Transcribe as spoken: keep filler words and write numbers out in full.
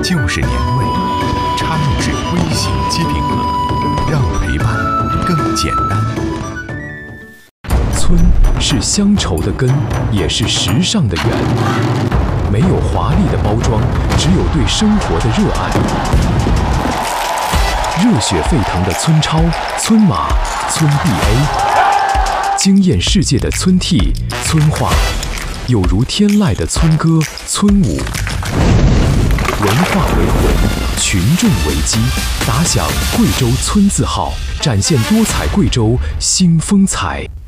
就是年味，插入式微型机顶盒，让陪伴更简单。 村是乡愁的根，也是时尚的源。没有华丽的包装，只有对生活的热爱。热血沸腾的村超、村马、村 B A， 惊艳世界的村 T、村话，有如天籁的村歌、村舞。文化为魂，群众为基，打响贵州村字号，展现多彩贵州新风采。